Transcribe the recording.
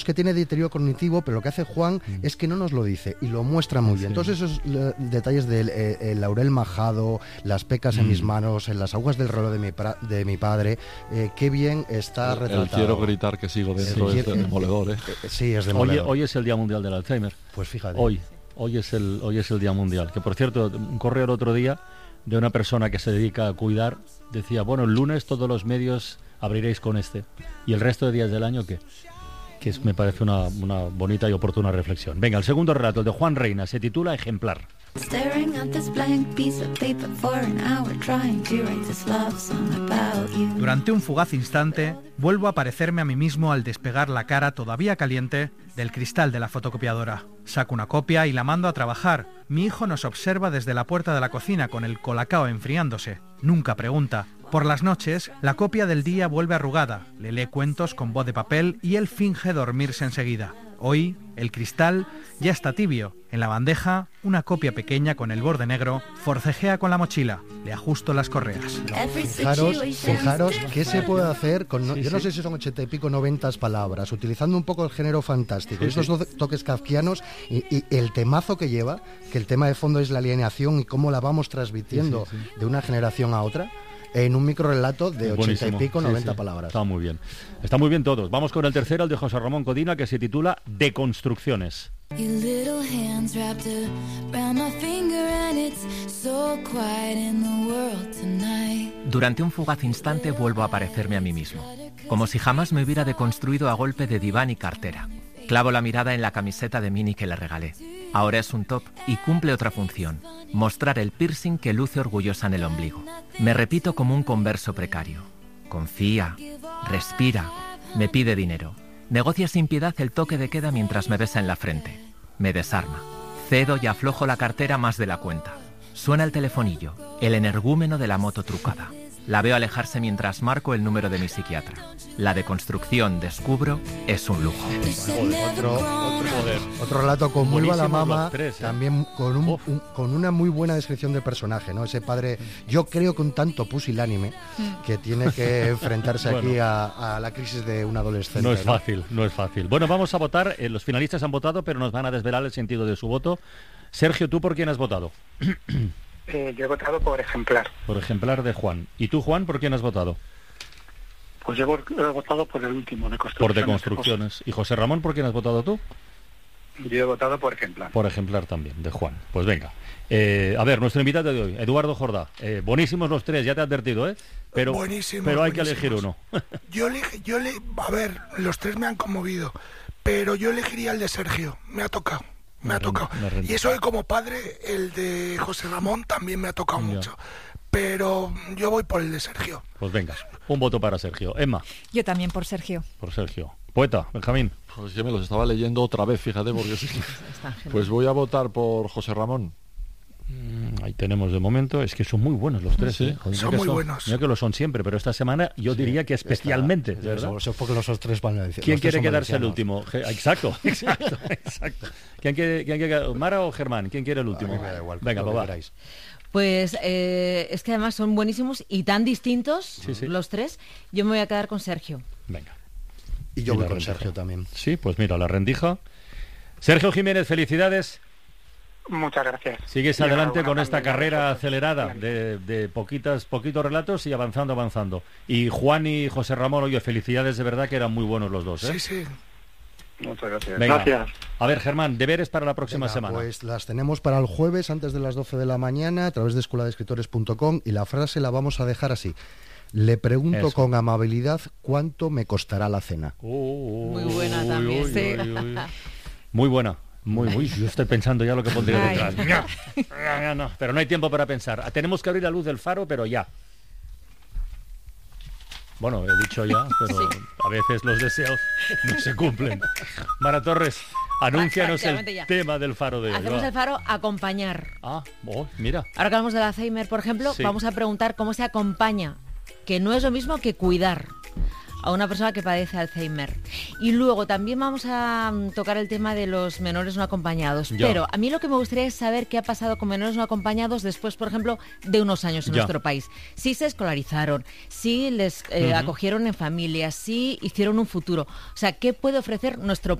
que tiene deterioro cognitivo, pero lo que hace Juan es que no nos lo dice y lo muestra muy bien. Entonces esos detalles del el laurel majado, las pecas en mis manos, en las agujas del reloj de mi padre, qué bien está retratado. El quiero gritar que sigo dentro es demoledor, ¿eh? Sí, es demoledor. Hoy es el Día Mundial del Alzheimer. Pues fíjate. Hoy es el Día Mundial. Que por cierto, un correo el otro día de una persona que se dedica a cuidar decía, bueno, el lunes todos los medios abriréis con este. ¿Y el resto de días del año qué? Que me parece una bonita y oportuna reflexión. Venga, el segundo relato, el de Juan Reina, se titula Ejemplar. Durante un fugaz instante, vuelvo a parecerme a mí mismo al despegar la cara todavía caliente del cristal de la fotocopiadora. Saco una copia y la mando a trabajar. Mi hijo nos observa desde la puerta de la cocina con el colacao enfriándose. Nunca pregunta. Por las noches, la copia del día vuelve arrugada, le lee cuentos con voz de papel y él finge dormirse enseguida. Hoy, el cristal ya está tibio. En la bandeja, una copia pequeña con el borde negro forcejea con la mochila. Le ajusto las correas. Fijaros qué se puede hacer con... yo no sé si son 80 y pico, 90 palabras, utilizando un poco el género fantástico, esos toques kafkianos y el temazo que lleva, que el tema de fondo es la alienación y cómo la vamos transmitiendo de una generación a otra. En un microrelato de 80 y pico, 90 palabras. Está muy bien. Está muy bien todos. Vamos con el tercero, el de José Ramón Codina, que se titula Deconstrucciones. Durante un fugaz instante vuelvo a parecerme a mí mismo, como si jamás me hubiera deconstruido a golpe de diván y cartera. Clavo la mirada en la camiseta de mini que le regalé. Ahora es un top y cumple otra función, mostrar el piercing que luce orgullosa en el ombligo. Me repito como un converso precario. Confía, respira, me pide dinero. Negocia sin piedad el toque de queda mientras me besa en la frente. Me desarma. Cedo y aflojo la cartera más de la cuenta. Suena el telefonillo, el energúmeno de la moto trucada. La veo alejarse mientras marco el número de mi psiquiatra. La deconstrucción, descubro, es un lujo. Otro relato con muy mala mama, tres, también con una muy buena descripción del personaje, ¿no? Ese padre, yo creo que un tanto pusilánime, que tiene que enfrentarse aquí a la crisis de un adolescente. No es fácil, no es fácil. Bueno, vamos a votar. Los finalistas han votado, pero nos van a desvelar el sentido de su voto. Sergio, ¿tú por quién has votado? Yo he votado por Ejemplar. Por Ejemplar de Juan. ¿Y tú, Juan, por quién has votado? Pues yo he votado por el último, Deconstrucciones. Por Deconstrucciones. ¿Y José Ramón, por quién has votado tú? Yo he votado por Ejemplar. Por Ejemplar también, de Juan. Pues venga. A ver, nuestro invitado de hoy, Eduardo Jordá. Buenísimos los tres, ya te he advertido, ¿eh? Pero hay que elegir uno. A ver, los tres me han conmovido, pero yo elegiría el de Sergio. Me ha tocado. Y eso, como padre, el de José Ramón también me ha tocado mucho. Pero yo voy por el de Sergio. Pues venga, un voto para Sergio. Emma. Yo también por Sergio. Por Sergio. Poeta, Benjamín. Pues yo me los estaba leyendo otra vez, fíjate, porque pues voy a votar por José Ramón. Ahí tenemos de momento, es que son muy buenos los tres. Sí. Son muy buenos. Mira que lo son siempre, pero esta semana yo diría que especialmente. ¿Verdad? Eso porque los tres van a decir. ¿Quién quiere quedarse el último? Exacto. ¿Quién quiere, Mara o Germán? ¿Quién quiere el último? Me da igual, venga, papá. Pues es que además son buenísimos y tan distintos los tres. Yo me voy a quedar con Sergio. Venga. Y yo voy con Sergio también. Sí, pues mira, la rendija. Sergio Jiménez, felicidades. Muchas gracias. Sigues adelante con esta carrera acelerada de poquitos relatos y avanzando. Y Juan y José Ramón, oye, felicidades, de verdad que eran muy buenos los dos, ¿eh? Sí. Muchas gracias. Venga. Gracias. A ver, Germán, deberes para la próxima semana. Pues las tenemos para el jueves antes de las 12 de la mañana a través de escueladescritores.com y la frase la vamos a dejar así. Le pregunto con amabilidad cuánto me costará la cena. Muy buena también. Muy buena. Muy, yo estoy pensando ya lo que pondría detrás. No, pero no hay tiempo para pensar. Tenemos que abrir la luz del faro, pero ya. Bueno, he dicho ya, pero a veces los deseos no se cumplen. Mara Torres, anúncianos el tema del faro de hoy. Hacemos el faro acompañar. Mira. Ahora que hablamos del Alzheimer, por ejemplo, vamos a preguntar cómo se acompaña, que no es lo mismo que cuidar. a una persona que padece Alzheimer. Y luego también vamos a tocar el tema de los menores no acompañados. Pero a mí lo que me gustaría es saber qué ha pasado con menores no acompañados después, por ejemplo, de unos años en nuestro país. Si se escolarizaron, si les acogieron en familia, si hicieron un futuro. O sea, ¿qué puede ofrecer nuestro